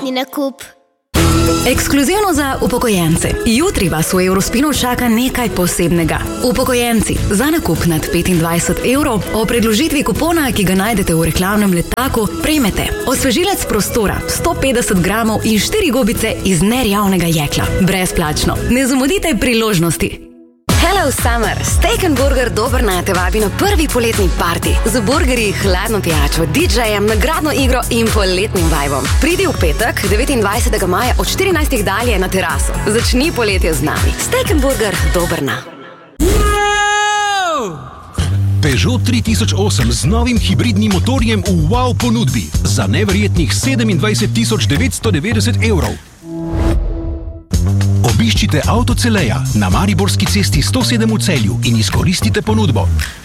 Pametni nakup. Ekskluzivno za upokojence. Jutri vas v Eurospinu čaka nekaj posebnega. Upokojenci, za nakup nad 25 evrov o predložitvi kupona, ki ga najdete v reklamnem letaku, prejmete osvežilec prostora, 150 gramov in 4 gobice iz nerjavnega jekla. Brezplačno. Ne zamudite priložnosti. Hello Summer! Steak & Burger Dobrna te vabi na prvi poletni party. Z burgerji, hladno pijačo, DJ-jem, nagradno igro in poletnim vibom. Pridi v petek, 29. maja od 14. dalje na teraso. Začni poletje z nami. Steak & Burger Dobrna. Peugeot 3008 z novim hibridnim motorjem v wow ponudbi za neverjetnih 27.990 evrov. Obiščite Avto Celeja na Mariborski cesti 107 v Celju in izkoristite ponudbo.